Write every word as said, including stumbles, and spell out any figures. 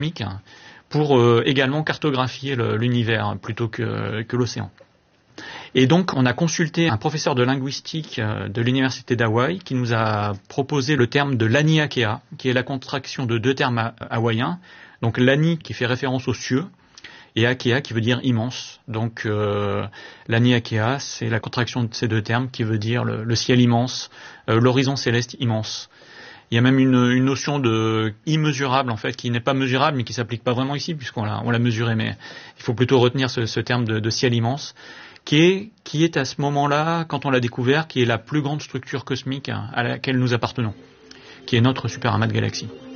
pour euh, également cartographier l'univers plutôt que, que l'océan. Et donc, on a consulté un professeur de linguistique de l'université d'Hawaï qui nous a proposé le terme de Laniakea, qui est la contraction de deux termes hawaïens. Donc, Lani qui fait référence aux cieux et Akea qui veut dire immense. Donc, euh, Laniakea, c'est la contraction de ces deux termes qui veut dire le, le ciel immense, euh, l'horizon céleste immense. Il y a même une, une notion de immesurable en fait, qui n'est pas mesurable, mais qui s'applique pas vraiment ici puisqu'on l'a, on l'a mesuré. Mais il faut plutôt retenir ce, ce terme de, de ciel immense, qui est, qui est à ce moment-là, quand on l'a découvert, qui est la plus grande structure cosmique à laquelle nous appartenons, qui est notre super amas de galaxies.